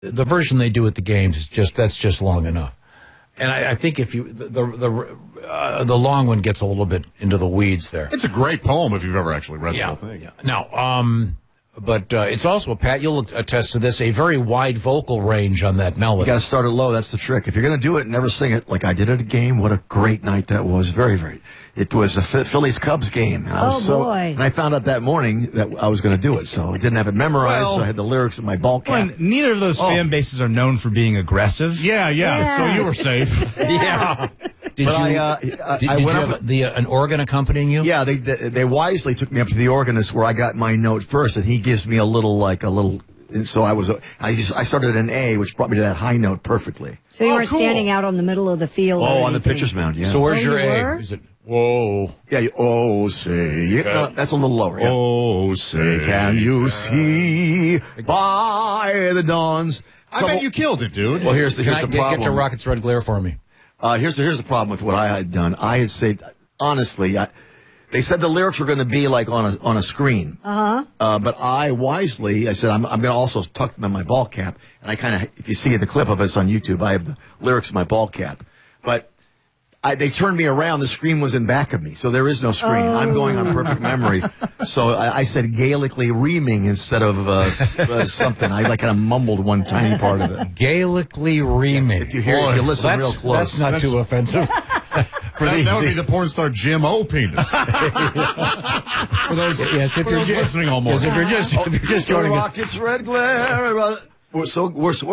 the version they do at the games is just long enough. And I think if you the long one gets a little bit into the weeds there. It's a great poem if you've ever actually read the whole thing. Yeah. Now, but it's also, Pat, you'll attest to this, a very wide vocal range on that melody. You got to start it low. That's the trick. If you're going to do it, never sing it like I did at a game. What a great night that was. Very, very. It was a Phillies-Cubs game. And I was boy. And I found out that morning that I was going to do it. So I didn't have it memorized, so I had the lyrics in my ball cap. Well, neither of those fan bases are known for being aggressive. Yeah. So you were safe. Yeah. Did you have an organ accompanying you? Yeah, they wisely took me up to the organist where I got my note first, and he gives me a little. And so I started an A, which brought me to that high note perfectly. So you were standing out on the middle of the field. Oh, on the pitcher's mound. Yeah. So where's your A? Were? Is it whoa? Yeah. Oh, say. No, that's a little lower. Yeah. Oh, say. Can you see by the dawn's? I bet you killed it, dude. Well, here's the Get problem. your Rockets Red Glare for me. Here's the problem with what I had done. I had said, honestly, they said the lyrics were going to be like on a screen. But I said, I'm going to also tuck them in my ball cap. And I kind of, if you see the clip of us on YouTube, I have the lyrics in my ball cap. But they turned me around. The screen was in back of me. So there is no screen. I'm going on perfect memory. So I said Gaelically reaming instead of something. I kind of mumbled one tiny part of it. Gaelically reaming. If you listen real close. That's not too offensive. That would be the porn star Jim O. penis. For those listening all morning. Yes, if you're just joining us. Rockets Red Glare. We're so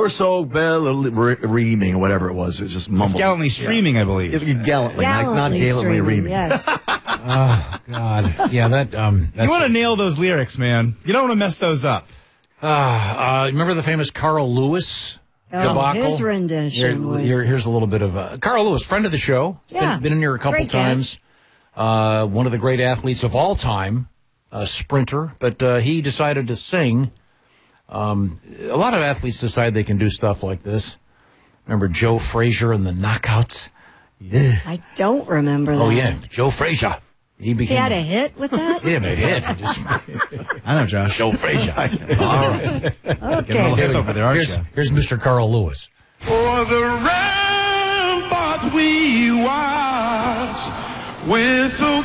reaming or whatever it was. It was just mumbled. It's gallantly streaming, I believe. If you gallantly, not gallantly reaming. Yes. Oh God, yeah. That's you want to nail those lyrics, man. You don't want to mess those up. Remember the famous Carl Lewis debacle? His rendition was... Here's a little bit of Carl Lewis, friend of the show. Yeah, been in here a couple times. One of the great athletes of all time, a sprinter. But he decided to sing. A lot of athletes decide they can do stuff like this. Remember Joe Frazier and the Knockouts? Yeah. I don't remember that. Oh, yeah. Joe Frazier. He had a hit with that? He had a hit. I know, Josh. Joe Frazier. All right. Okay. Hit over there, aren't you? Here's Mr. Carl Lewis. For the rampart we watch when so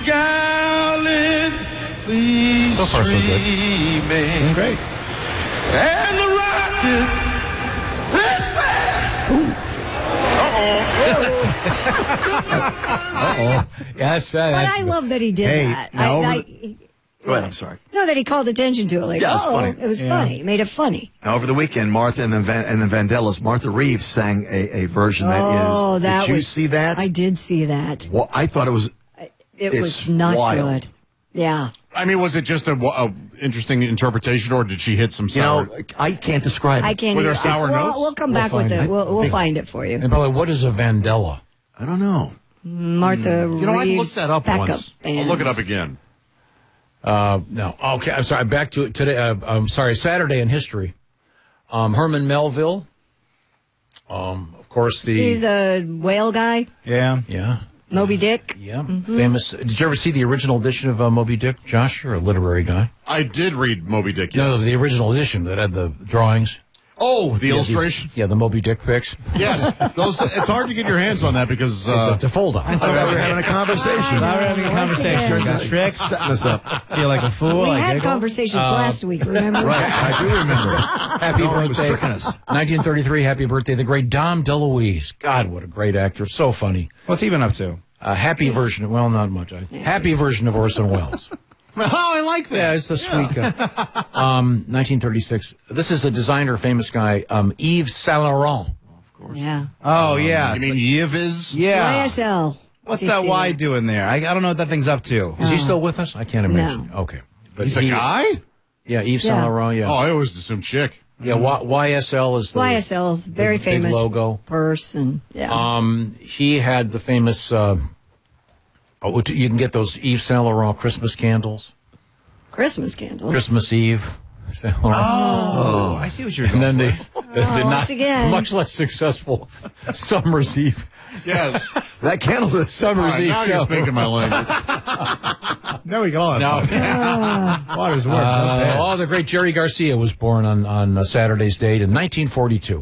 gallantly So far, so good. Doing great. And the Rockets red flag. Yes, But I love that he did that. Go ahead, I'm sorry. No, that he called attention to it. Like, Yeah, it was funny. It was funny. It made it funny. Now, over the weekend, Martha and the Vandellas, Martha Reeves sang a version did you see that? I did see that. Well, I thought it was... It was not wild. good. Yeah. I mean, was it just a interesting interpretation, or did she hit some sour? I can't describe it. I can't. Were there sour notes? We'll come back with it. We'll find it for you. And by the way, what is a Vandella? I don't know. Martha Reeves. I looked that up backup once. band. I'll look it up again. No. Okay, I'm sorry. Back to it today. I'm sorry. Saturday in history. Herman Melville. Of course, See the whale guy? Yeah. Yeah. Moby Dick? Yeah. Famous. Did you ever see the original edition of Moby Dick, Josh? You're a literary guy. I did read Moby Dick. Yes. No, the original edition that had the drawings. Oh, the illustration? The Moby Dick pics. Yes. It's hard to get your hands on that because... to fold on. I thought we were having a conversation. Now we're having a conversation. again. Got tricks. Setting us up. Feel like a fool. We I had giggle. conversations last week, remember? Right, I do remember. Happy No, it was birthday. tricking us. 1933, happy birthday, the great Dom DeLuise. God, what a great actor. So funny. What's he been up to? Happy version, well, not much. Happy version of Orson Welles. Oh, I like that. Yeah, it's a sweet guy. 1936. This is a designer, famous guy, Yves Saint Laurent. Of course. Yeah. Oh, yeah. You mean Yves? Yeah. YSL. What's Did you that see Y that? doing there? I don't know what that thing's up to. Is he still with us? I can't imagine. No. Okay. But He's a guy? Yeah, Yves Saint Yeah. Laurent, yeah. Oh, I always assumed chick. Yeah, YSL is the YSL, very the big famous logo. purse. And, yeah. He had the famous, you can get those Yves Saint Laurent Christmas candles. Christmas candles. Christmas Eve. Oh, I see what you're going And then for. the once again. much less successful Summer's Eve. Yes. That candle is Summer's All right, Eve now show. you're speaking my language. No, we can all have No. fun. Water's work. Not bad. The great Jerry Garcia was born on Saturday's date in 1942.